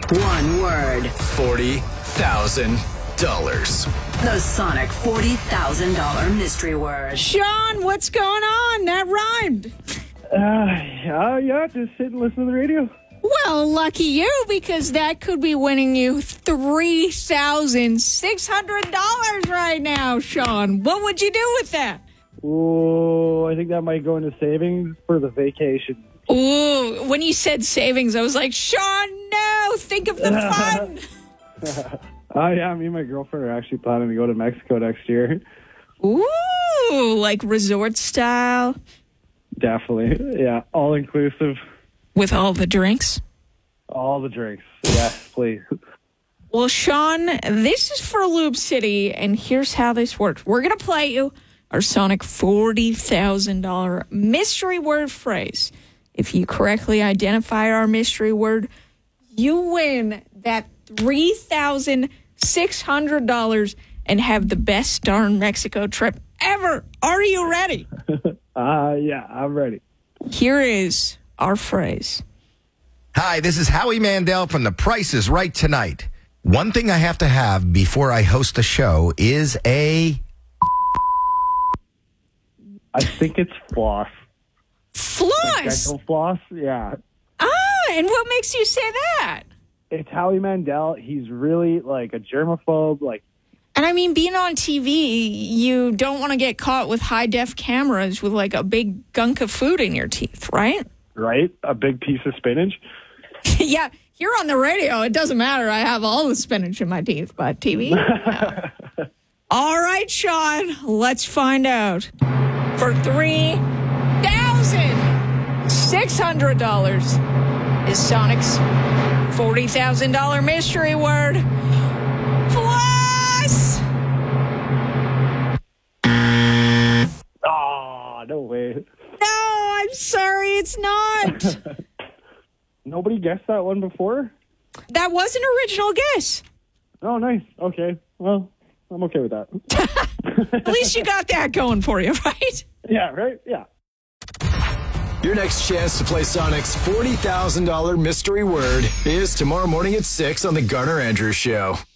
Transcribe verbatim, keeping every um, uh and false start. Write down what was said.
One word. forty thousand dollars. The Sonic forty thousand dollars mystery word. Sean, what's going on? That rhymed. Uh, yeah, yeah, just sit and listen to the radio. Well, lucky you, because that could be winning you three thousand six hundred dollars right now, Sean. What would you do with that? Oh, I think that might go into savings for the vacation. Ooh, when you said savings, I was like, Sean, no, think of the fun. Oh, yeah, me and my girlfriend are actually planning to go to Mexico next year. Ooh, like resort style? Definitely, yeah, all-inclusive. With all the drinks? All the drinks, yes, please. Well, Sean, this is for Loop City, and here's how this works. We're going to play you our Sonic forty thousand dollars mystery word phrase. If you correctly identify our mystery word, you win that three thousand six hundred dollars and have the best darn Mexico trip ever. Are you ready? Uh, yeah, I'm ready. Here is our phrase. Hi, this is Howie Mandel from The Price is Right Tonight. One thing I have to have before I host a show is a... I think it's floss. Floss? Dental floss, yeah. Ah, and what makes you say that? It's Howie Mandel. He's really, like, a germaphobe, like... And I mean, being on T V, you don't want to get caught with high-def cameras with, like, a big gunk of food in your teeth, right? Right? A big piece of spinach? Yeah, here on the radio, it doesn't matter. I have all the spinach in my teeth, but T V? No. All right, Sean, let's find out. For three thousand six hundred dollars is Sonic's forty thousand dollars mystery word. Plus... Oh, no way. No, I'm sorry, it's not. Nobody guessed that one before? That was an original guess. Oh, nice. Okay. Well, I'm okay with that. At least you got that going for you, right? Yeah, right? Yeah. Your next chance to play Sonic's forty thousand dollars mystery word is tomorrow morning at six on The Garner Andrews Show.